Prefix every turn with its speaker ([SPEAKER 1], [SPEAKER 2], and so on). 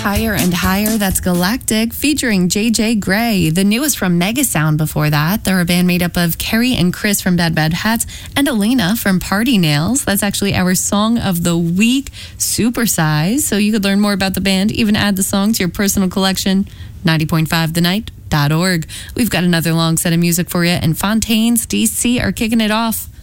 [SPEAKER 1] Higher and Higher, that's Galactic, featuring JJ Grey. The newest from Megasound before that. They're a band made up of Carrie and Chris from Bad Bad Hats and Elena from Party Nails. That's actually our song of the week, Supersize. So you could learn more about the band, even add the song to your personal collection, 90.5thenight.org. We've got another long set of music for you, and Fontaines DC are kicking it off.